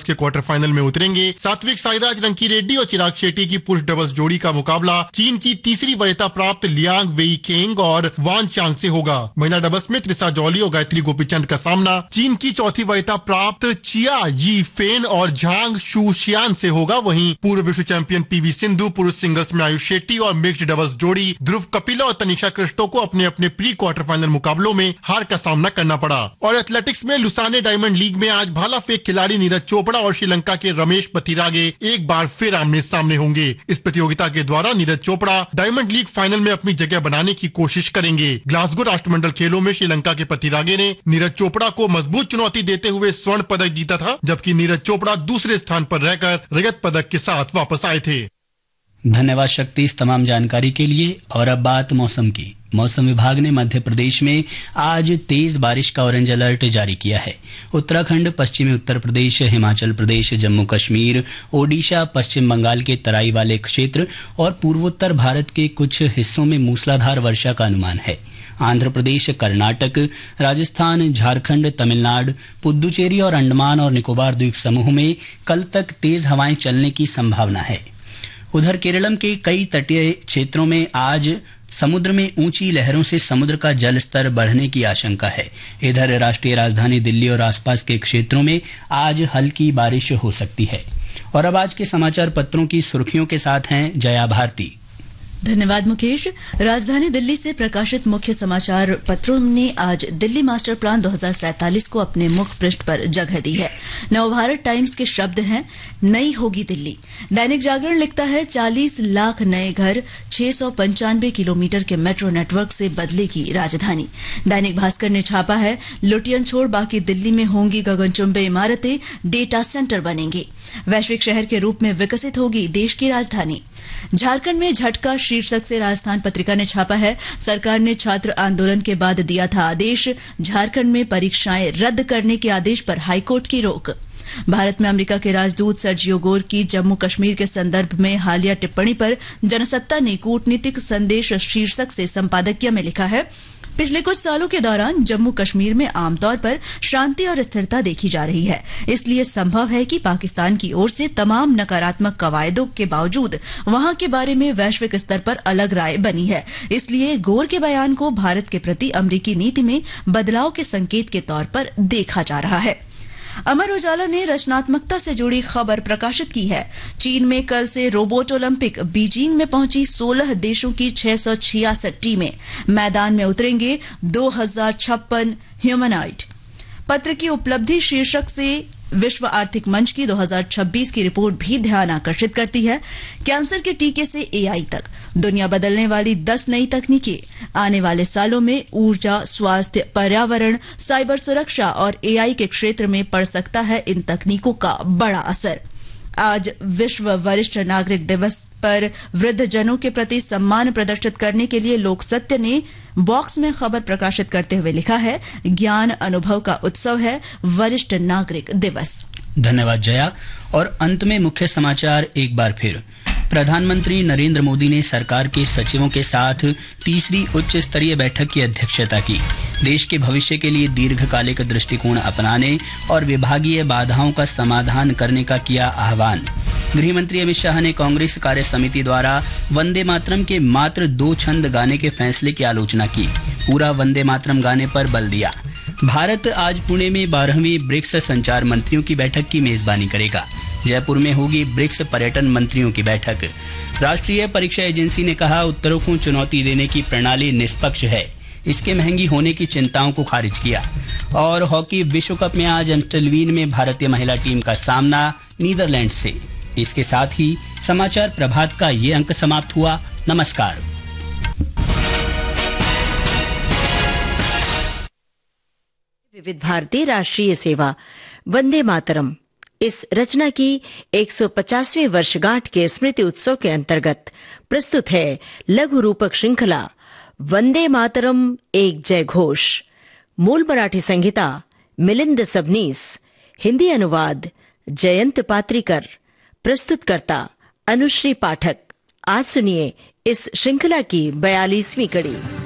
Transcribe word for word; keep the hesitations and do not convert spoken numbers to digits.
के quarter final में उतरेंगे। सात्विक साईराज रंकीरेड्डी और चिराग शेट्टी की पुरुष डबल्स जोड़ी का मुकाबला चीन की तीसरी वरीयता प्राप्त लियांग वेईकेंग और वान चांग से होगा। महिला डबल्स में त्रिशा जॉली और गायत्री गोपीचंद का सामना चीन की चौथी वरीयता प्राप्त चिया यी फेन और झांग शूशियान से होगा। वहीं पूर्व विश्व चैंपियन पीवी सिंधु, पुरुष सिंगल्स में आयुष शेट्टी और मिक्स्ड डबल्स जोड़ी ध्रुव कपिला और तनिषा कृष्णो को अपने अपने प्री क्वार्टर फाइनल मुकाबलों में हार का सामना करना पड़ा। और एथलेटिक्स में लुसाने डायमंड लीग में आज भाला फेंक खिलाड़ी नीरज चोपड़ा और श्रीलंका के रमेश पथिरागे एक बार फिर आमने सामने होंगे। इस प्रतियोगिता के द्वारा Neeraj Chopra diamond league final में अपनी जगह बनाने की कोशिश करेंगे। ग्लासगो राष्ट्रमंडल खेलों में श्रीलंका के पथिरागे ने नीरज चोपड़ा को मजबूत चुनौती देते हुए स्वर्ण पदक जीता था, जबकि नीरज चोपड़ा दूसरे स्थान पर रहकर रजत पदक के साथ वापस आए थे। धन्यवाद शक्ति इस तमाम जानकारी के लिए। और अब बात मौसम की। मौसम विभाग ने मध्य प्रदेश में आज तेज बारिश का ऑरेंज अलर्ट जारी किया है। उत्तराखंड, पश्चिमी उत्तर प्रदेश, हिमाचल प्रदेश, जम्मू कश्मीर, ओडिशा, पश्चिम बंगाल के तराई वाले क्षेत्र और पूर्वोत्तर भारत के कुछ हिस्सों में मूसलाधार वर्षा का अनुमान है। आंध्र प्रदेश, कर्नाटक, राजस्थान, झारखंड, तमिलनाडु, पुदुचेरी और अंडमान और निकोबार द्वीप समूह में कल तक तेज हवाएं चलने की संभावना है। उधर केरलम के कई तटीय क्षेत्रों में आज समुद्र में ऊंची लहरों से समुद्र का जल स्तर बढ़ने की आशंका है। इधर राष्ट्रीय राजधानी दिल्ली और आसपास के क्षेत्रों में आज हल्की बारिश हो सकती है। और अब आज के समाचार पत्रों की सुर्खियों के साथ हैं जया भारती। धन्यवाद मुकेश। राजधानी दिल्ली से प्रकाशित मुख्य समाचार पत्रों ने आज दिल्ली मास्टर प्लान दो हज़ार सैंतालीस को अपने मुख पृष्ठ पर जगह दी है। नवभारत टाइम्स के शब्द हैं, नई होगी दिल्ली। दैनिक जागरण लिखता है, चालीस लाख नए घर, छह सौ पंचानवे किलोमीटर के मेट्रो नेटवर्क से बदलेगी राजधानी। दैनिक भास्कर ने छापा है, लुटियन छोड़ बाकी दिल्ली में होंगी गगनचुंबी इमारतें, डेटा सेंटर बनेंगे। वैश्विक शहर के रूप में विकसित होगी देश की राजधानी। झारखंड में झटका शीर्षक से राजस्थान पत्रिका ने छापा है, सरकार ने छात्र आंदोलन के बाद दिया था आदेश, झारखंड में परीक्षाएं रद्द करने के आदेश पर हाईकोर्ट की रोक। भारत में अमेरिका के राजदूत सर्जियो गोर की जम्मू कश्मीर के संदर्भ में हालिया टिप्पणी पर जनसत्ता ने कूटनीतिक संदेश शीर्षक से संपादकीय में लिखा है, पिछले कुछ सालों के दौरान जम्मू कश्मीर में आमतौर पर शांति और स्थिरता देखी जा रही है। इसलिए संभव है कि पाकिस्तान की ओर से तमाम नकारात्मक कवायदों के बावजूद वहां के बारे में वैश्विक स्तर पर अलग राय बनी है। इसलिए गोर के बयान को भारत के प्रति अमेरिकी नीति में बदलाव के संकेत के तौर पर देखा जा रहा है। अमर उजाला ने रचनात्मकता से जुड़ी खबर प्रकाशित की है। चीन में कल से रोबोट ओलंपिक, बीजिंग में पहुंची सोलह देशों की छह सौ छियासठ टीमें, मैदान में उतरेंगे दो हजार छप्पन ह्यूमनॉइड। पत्र की उपलब्धि शीर्षक से विश्व आर्थिक मंच की दो हज़ार छब्बीस की रिपोर्ट भी ध्यान आकर्षित करती है। कैंसर के टीके से एआई तक दुनिया बदलने वाली दस नई तकनीकें, आने वाले सालों में ऊर्जा, स्वास्थ्य, पर्यावरण, साइबर सुरक्षा और एआई के क्षेत्र में पड़ सकता है इन तकनीकों का बड़ा असर। आज विश्व वरिष्ठ नागरिक दिवस पर वृद्धजनों के प्रति सम्मान प्रदर्शित करने के लिए लोक सत्य ने बॉक्स में खबर प्रकाशित करते हुए लिखा है, ज्ञान अनुभव का उत्सव है वरिष्ठ नागरिक दिवस। धन्यवाद जया। और अंत में मुख्य समाचार एक बार फिर। प्रधानमंत्री नरेंद्र मोदी ने सरकार के सचिवों के साथ तीसरी उच्च स्तरीय बैठक की अध्यक्षता की। देश के भविष्य के लिए दीर्घकालिक दृष्टिकोण अपनाने और विभागीय बाधाओं का समाधान करने का किया आह्वान। गृह मंत्री अमित शाह ने कांग्रेस कार्य समिति द्वारा वंदे मातरम के मात्र दो छंद गाने के फैसले की आलोचना की। पूरा वंदे मातरम गाने पर बल दिया। भारत आज पुणे में बारहवीं ब्रिक्स संचार मंत्रियों की बैठक की मेजबानी करेगा। जयपुर में होगी ब्रिक्स पर्यटन मंत्रियों की बैठक। राष्ट्रीय परीक्षा एजेंसी ने कहा, उत्तरों को चुनौती देने की प्रणाली निष्पक्ष है, इसके महंगी होने की चिंताओं को खारिज किया। और हॉकी विश्व कप में आज एम्स्टलवीन में भारतीय महिला टीम का सामना नीदरलैंड से। इसके साथ ही समाचार प्रभात का ये अंक समाप्त हुआ। नमस्कार। विविध भारती राष्ट्रीय सेवा वंदे मातरम, इस रचना की एक सौ पचासवीं वर्षगांठ के स्मृति उत्सव के अंतर्गत प्रस्तुत है लघु रूपक श्रृंखला वंदे मातरम एक जय घोष। मूल मराठी संहिता मिलिंद सबनीस, हिंदी अनुवाद जयंत पात्रिकर, प्रस्तुतकर्ता अनुश्री पाठक। आज सुनिए इस श्रृंखला की बयालीसवीं कड़ी।